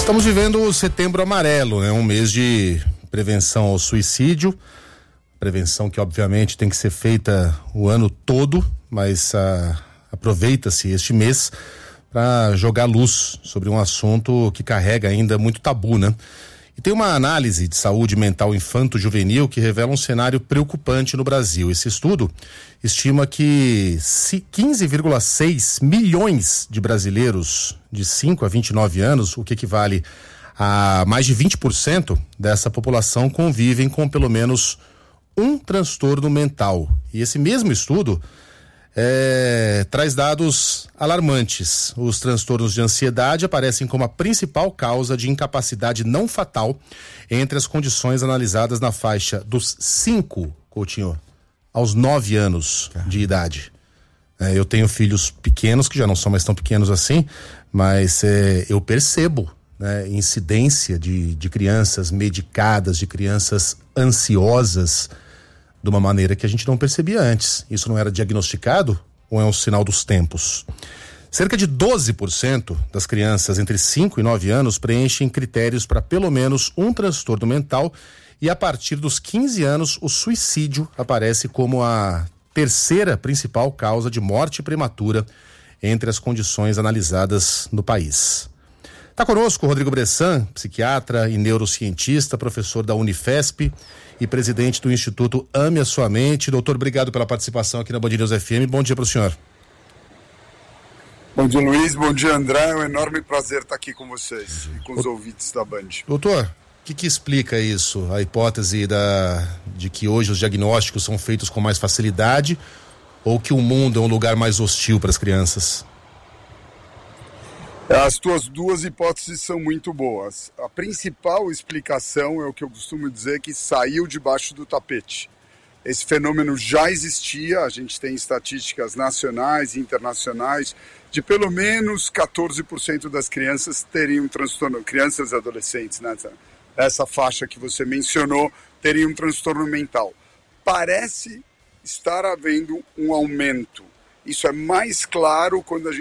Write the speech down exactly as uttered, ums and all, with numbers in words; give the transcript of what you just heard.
Estamos vivendo o Setembro Amarelo, né? Um mês de prevenção ao suicídio, prevenção que obviamente tem que ser feita o ano todo, mas ah, aproveita-se este mês para jogar luz sobre um assunto que carrega ainda muito tabu, né? E tem uma análise de saúde mental infanto-juvenil que revela um cenário preocupante no Brasil. Esse estudo estima que quinze vírgula seis milhões de brasileiros de cinco a vinte e nove anos, o que equivale a mais de vinte por cento dessa população, convivem com pelo menos um transtorno mental. E esse mesmo estudo É, traz dados alarmantes. Os transtornos de ansiedade aparecem como a principal causa de incapacidade não fatal entre as condições analisadas na faixa dos cinco, Coutinho, aos nove anos de idade. É, eu tenho filhos pequenos, que já não são mais tão pequenos assim, mas é, eu percebo, né, incidência de, de crianças medicadas, de crianças ansiosas, de uma maneira que a gente não percebia antes. Isso não era diagnosticado ou é um sinal dos tempos? Cerca de doze por cento das crianças entre cinco e nove anos preenchem critérios para pelo menos um transtorno mental, e a partir dos quinze anos o suicídio aparece como a terceira principal causa de morte prematura entre as condições analisadas no país. Está conosco o Rodrigo Bressan, psiquiatra e neurocientista, professor da Unifesp e presidente do Instituto Ame a Sua Mente. Doutor, obrigado pela participação aqui na Band News F M. Bom dia para o senhor. Bom dia, Luiz. Bom dia, André. É um enorme prazer estar aqui com vocês e com os o... ouvintes da Band. Doutor, o que, que explica isso? A hipótese da... de que hoje os diagnósticos são feitos com mais facilidade, ou que o mundo é um lugar mais hostil para as crianças? As tuas duas hipóteses são muito boas. A principal explicação é o que eu costumo dizer, que saiu debaixo do tapete. Esse fenômeno já existia, a gente tem estatísticas nacionais e internacionais de pelo menos quatorze por cento das crianças teriam um transtorno, crianças e adolescentes, né? Essa faixa que você mencionou, teriam um transtorno mental. Parece estar havendo um aumento. Isso é mais claro quando a gente